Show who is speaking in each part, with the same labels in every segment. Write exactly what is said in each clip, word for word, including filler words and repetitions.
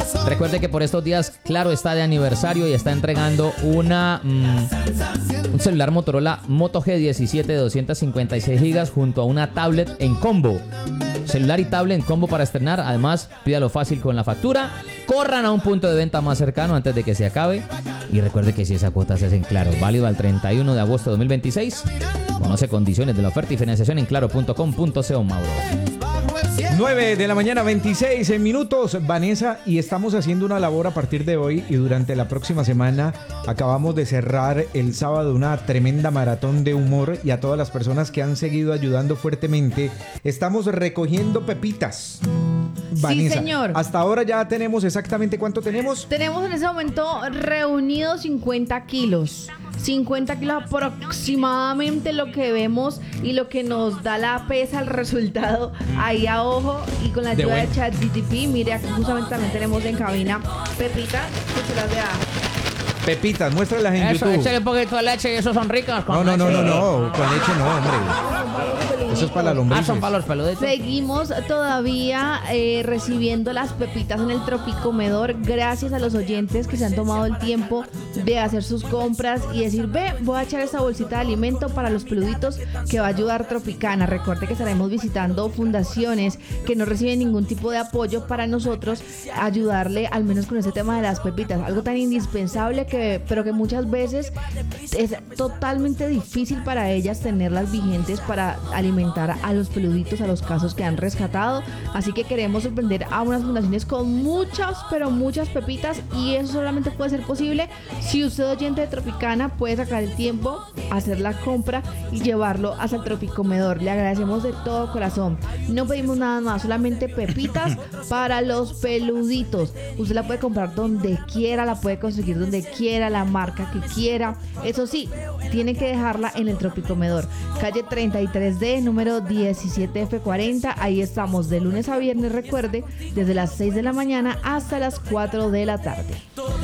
Speaker 1: Recuerde que por estos días Claro está de aniversario y está entregando una mmm, un celular Motorola Moto G diecisiete de doscientos cincuenta y seis gigas junto a una tablet en combo. Celular y tablet en combo para estrenar. Además, pídalo fácil con la factura. Corran a un punto de venta más cercano antes de que se acabe. Y recuerde que si esa cuota se hace en Claro, válido al treinta y uno de agosto de dos mil veintiséis. Conoce condiciones de la oferta y financiación en claro punto com punto co, Mauro.
Speaker 2: nueve de la mañana, veintiséis minutos, Vanessa, y estamos haciendo una labor a partir de hoy y durante la próxima semana. Acabamos de cerrar el sábado una tremenda maratón de humor, y a todas las personas que han seguido ayudando fuertemente, estamos recogiendo pepitas. Vanessa,
Speaker 3: sí, señor.
Speaker 2: Hasta ahora ya tenemos exactamente cuánto tenemos.
Speaker 3: Tenemos en ese momento reunidos cincuenta kilos. cincuenta kilos aproximadamente, lo que vemos y lo que nos da la pesa, el resultado ahí a ojo, y con la ayuda de, de ChatGPT. Mire, aquí justamente también tenemos en cabina pepitas que se las vea.
Speaker 2: Pepitas, muéstralas en
Speaker 1: Eso,
Speaker 2: YouTube.
Speaker 1: échale un poquito de leche y esos son ricos.
Speaker 2: No, no, no, no, no, con leche no, hombre. Eso es para la lombrices.
Speaker 1: Ah, son para los peluditos.
Speaker 3: Seguimos todavía eh, recibiendo las pepitas en el Tropicomedor, gracias a los oyentes que se han tomado el tiempo de hacer sus compras y decir: ve, voy a echar esta bolsita de alimento para los peluditos que va a ayudar Tropicana. Recuerde que estaremos visitando fundaciones que no reciben ningún tipo de apoyo para nosotros ayudarle al menos con ese tema de las pepitas, algo tan indispensable que, pero que muchas veces es totalmente difícil para ellas tenerlas vigentes para alimentar a los peluditos, a los casos que han rescatado. Así que queremos sorprender a unas fundaciones con muchas, pero muchas pepitas, y eso solamente puede ser posible si usted, oyente de Tropicana, puede sacar el tiempo, hacer la compra y llevarlo hasta el Tropicomedor. Le agradecemos de todo corazón. No pedimos nada más, solamente pepitas para los peluditos. Usted la puede comprar donde quiera, la puede conseguir donde quiera, la marca que quiera. Eso sí, tiene que dejarla en el Tropicomedor, calle treinta y tres D, número diecisiete F cuarenta. Ahí estamos de lunes a viernes, recuerde, desde las seis de la mañana hasta las cuatro de la tarde.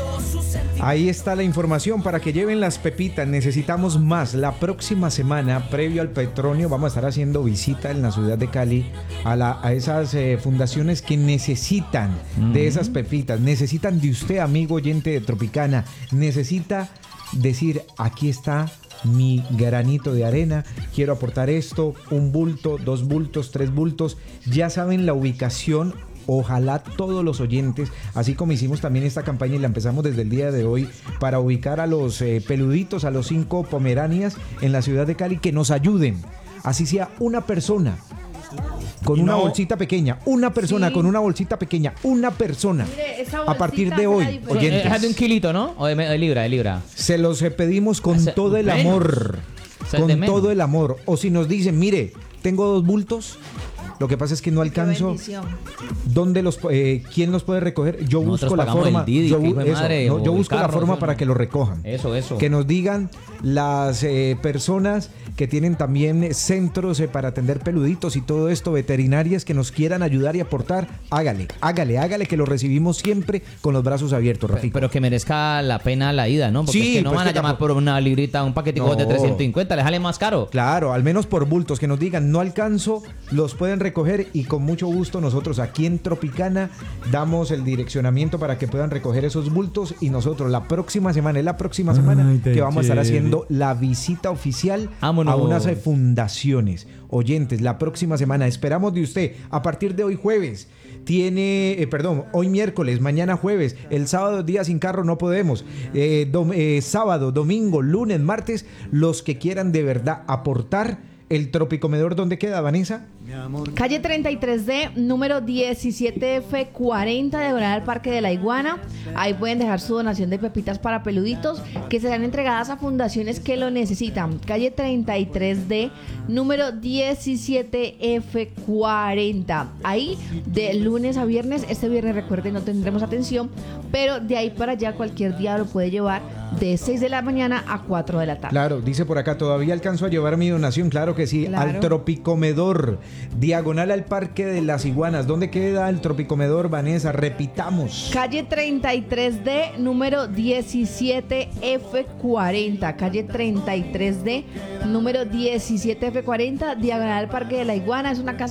Speaker 2: Ahí está la información para que lleven las pepitas. Necesitamos más. La próxima semana, previo al Petronio, vamos a estar haciendo visita en la ciudad de Cali a, la, a esas eh, fundaciones que necesitan uh-huh. de esas pepitas. Necesitan de usted, amigo oyente de Tropicana. Necesita decir: aquí está mi granito de arena, quiero aportar esto, un bulto, dos bultos, tres bultos. Ya saben la ubicación. Ojalá todos los oyentes, así como hicimos también esta campaña y la empezamos desde el día de hoy para ubicar a los eh, peluditos, a los cinco pomeranias en la ciudad de Cali, que nos ayuden, así sea una persona con una no. bolsita pequeña, una persona sí. con una bolsita pequeña, una persona. Mire, a partir de hoy, oyentes.
Speaker 1: Es de un kilito, ¿no? O de, de libra, de libra.
Speaker 2: Se los pedimos con Ese, todo el amor, con todo el amor. O si nos dicen: mire, tengo dos bultos, lo que pasa es que no alcanzo. ¿Dónde los, eh, quién los puede recoger? Yo Nosotros busco la forma. Didi, yo, eso, madre, no, yo busco carro, la forma eso, para que lo recojan.
Speaker 1: Eso, eso.
Speaker 2: Que nos digan las eh, personas que tienen también centros eh, para atender peluditos y todo esto, veterinarias que nos quieran ayudar y aportar. Hágale, hágale, hágale, que lo recibimos siempre con los brazos abiertos, Rafito.
Speaker 1: Pero que merezca la pena la ida, ¿no? Porque sí, es que no pues van a llamar tampoco... por una librita, un paquetico no. de trescientos cincuenta, les sale más caro.
Speaker 2: Claro, al menos por bultos, que nos digan: no alcanzo, los pueden recoger, y con mucho gusto nosotros aquí en Tropicana damos el direccionamiento para que puedan recoger esos bultos, y nosotros la próxima semana, es la próxima semana Ay, que vamos a estar haciendo la visita oficial Vámonos. a unas fundaciones. Oyentes, la próxima semana esperamos de usted. A partir de hoy jueves tiene, eh, perdón, hoy miércoles, mañana jueves, el sábado día sin carro no podemos, eh, dom, eh, sábado, domingo, lunes, martes, los que quieran de verdad aportar. ¿El Tropicomedor dónde queda, Vanessa?
Speaker 3: Calle treinta y tres D, número diecisiete F cuarenta, diagonal al Parque de la Iguana. Ahí pueden dejar su donación de pepitas para peluditos que serán entregadas a fundaciones que lo necesitan. Calle treinta y tres D, número diecisiete F cuarenta. Ahí de lunes a viernes. Este viernes, recuerden, no tendremos atención, pero de ahí para allá cualquier día lo puede llevar de seis de la mañana a cuatro de la tarde.
Speaker 2: Claro, dice por acá: todavía alcanzo a llevar mi donación. Claro que sí, claro. Al Tropicomedor, diagonal al Parque de las Iguanas. ¿Dónde queda el Tropicomedor, Vanessa? Repitamos.
Speaker 3: Calle treinta y tres D, número diecisiete F cuarenta. Calle treinta y tres D, número diecisiete F cuarenta, diagonal al Parque de la Iguana. Es una casa